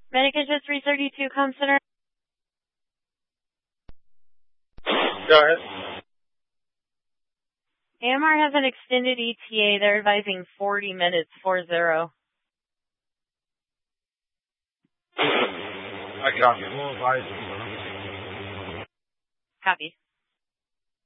Medication 332, Com Center. Go ahead. AMR has an extended ETA. They're advising 40 minutes, 40. I copy. Copy.